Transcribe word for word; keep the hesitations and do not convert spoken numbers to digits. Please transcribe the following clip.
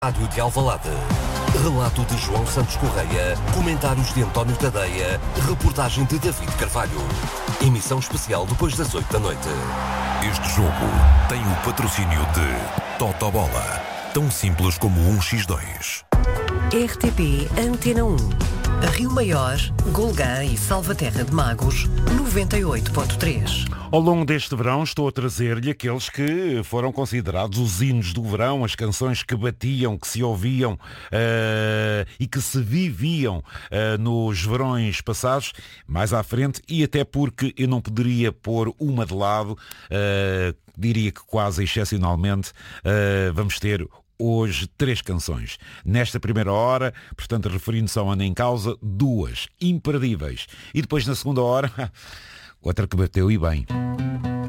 Rádio de Alvalade. Relato de João Santos Correia, comentários de António Tadeia, reportagem de David Carvalho. Emissão especial depois das oito da noite. Este jogo tem o patrocínio de Totobola, tão simples como um por dois. R T P Antena um. Rio Maior, Golgã e Salvaterra de Magos, noventa e oito ponto três. Ao longo deste verão estou a trazer-lhe aqueles que foram considerados os hinos do verão, as canções que batiam, que se ouviam uh, e que se viviam uh, nos verões passados, mais à frente, e até porque eu não poderia pôr uma de lado, uh, diria que quase excepcionalmente, uh, vamos ter hoje três canções. Nesta primeira hora, portanto, referindo-se ao ano em causa, duas imperdíveis. E depois na segunda hora, outra que bateu e bem.